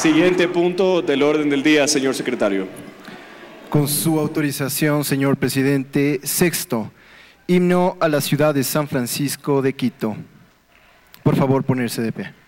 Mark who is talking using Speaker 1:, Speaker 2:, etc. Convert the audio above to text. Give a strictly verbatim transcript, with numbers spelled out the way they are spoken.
Speaker 1: Siguiente punto del orden del día, señor secretario.
Speaker 2: Con su autorización, señor presidente, sexto, himno a la ciudad de San Francisco de Quito. Por favor, ponerse de pie.